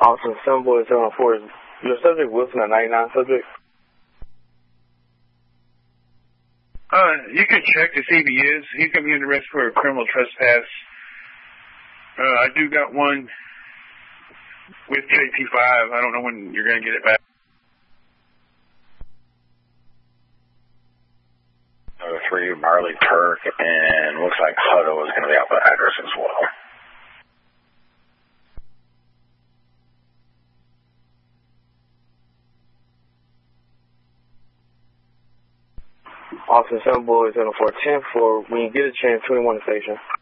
Austin, 7 boys, 704. Your subject, Wilson, a 99 subject? You could check to see if he is. He's going to be under arrest for a criminal trespass. I do got one with JP5. I don't know when you're going to get it back. 3 Marley Turk, and looks like Hutto is going to be out the address as well. Austin, 7 boys, 704, 10 for when you get a chance, 21 station.